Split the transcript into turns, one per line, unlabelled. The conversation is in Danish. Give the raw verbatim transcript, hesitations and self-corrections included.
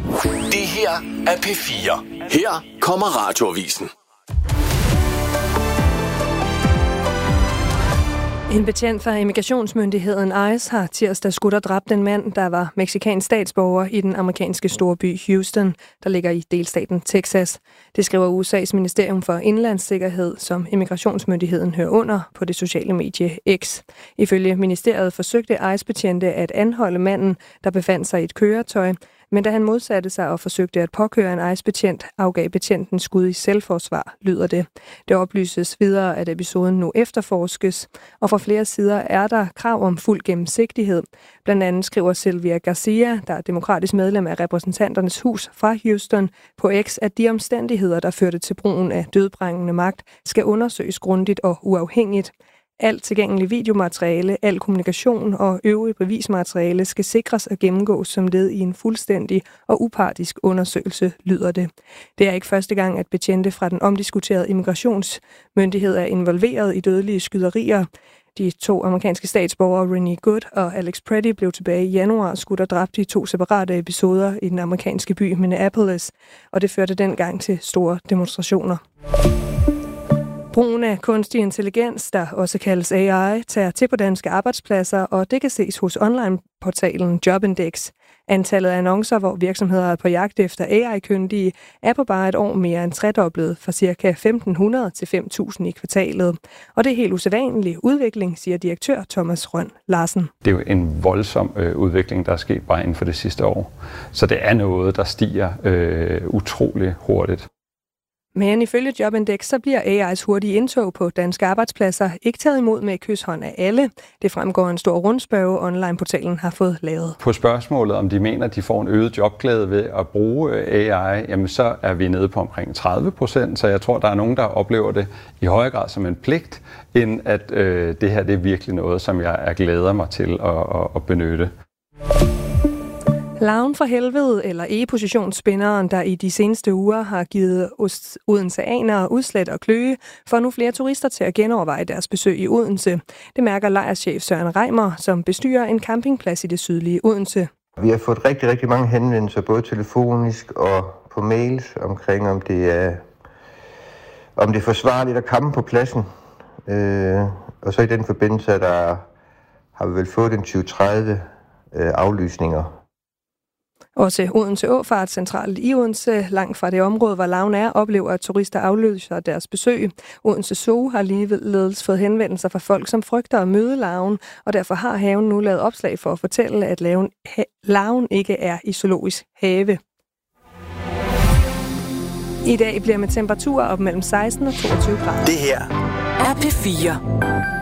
Det her er P fire. Her kommer Radioavisen.
En betjent fra immigrationsmyndigheden ICE har tirsdag skudt og dræbt en mand, der var mexicansk statsborger i den amerikanske storby Houston, der ligger i delstaten Texas. Det skriver U S A's Ministerium for Indlandssikkerhed, som immigrationsmyndigheden hører under på det sociale medie X. Ifølge ministeriet forsøgte ICE-betjente at anholde manden, der befandt sig i et køretøj, men da han modsatte sig og forsøgte at påkøre en ICE-betjent, afgav betjenten skud i selvforsvar, lyder det. Det oplyses videre, at episoden nu efterforskes, og fra flere sider er der krav om fuld gennemsigtighed. Blandt andet skriver Sylvia Garcia, der er demokratisk medlem af repræsentanternes hus fra Houston, på X, at de omstændigheder, der førte til brugen af dødbringende magt, skal undersøges grundigt og uafhængigt. Alt tilgængelig videomateriale, al kommunikation og øvrig bevismateriale skal sikres og gennemgås som led i en fuldstændig og upartisk undersøgelse, lyder det. Det er ikke første gang, at betjente fra den omdiskuterede immigrationsmyndighed er involveret i dødelige skyderier. De to amerikanske statsborgere, Renee Good og Alex Preddy, blev tilbage i januar skudt og dræbt i to separate episoder i den amerikanske by Minneapolis, og det førte dengang til store demonstrationer. Brugen af kunstig intelligens, der også kaldes A I, tager til på danske arbejdspladser, og det kan ses hos online-portalen Jobindex. Antallet af annoncer, hvor virksomheder er på jagt efter A I-kyndige, er på bare et år mere end tredoblet fra ca. femten hundrede til fem tusind i kvartalet. Og det er helt usædvanlig udvikling, siger direktør Thomas Rønn Larsen.
Det er jo en voldsom øh, udvikling, der er sket bare inden for det sidste år. Så det er noget, der stiger øh, utrolig hurtigt.
Men ifølge Jobindex, så bliver A I's hurtige indtog på danske arbejdspladser ikke taget imod med kysshånd af alle. Det fremgår en stor rundspørge, online-portalen har fået lavet.
På spørgsmålet, om de mener, at de får en øget jobglæde ved at bruge A I, jamen så er vi nede på omkring tredive procent, så jeg tror, der er nogen, der oplever det i højere grad som en pligt, end at øh, det her det er virkelig noget, som jeg er glæder mig til at, at, at benytte.
Larven fra helvede, eller E-positionsspinderen, der i de seneste uger har givet odenseanere udslæt og kløe, får nu flere turister til at genoverveje deres besøg i Odense. Det mærker lejrchef Søren Reimer, som bestyrer en campingplads i det sydlige Odense.
Vi har fået rigtig, rigtig mange henvendelser, både telefonisk og på mails, omkring om det er, om det er forsvarligt at campe på pladsen. Øh, og så i den forbindelse, der har vi vel fået en tyve til tredive øh, aflysninger.
Også Odense Åfart, centralt i Odense, langt fra det område, hvor larven er, oplever, at turister afløser deres besøg. Odense Zoo har ligeledes fået henvendelser fra folk, som frygter at møde larven, og derfor har haven nu lavet opslag for at fortælle, at larven, larven ikke er i zoologisk have. I dag bliver med temperaturer op mellem seksten og toogtyve grader.
Det her
er P fire.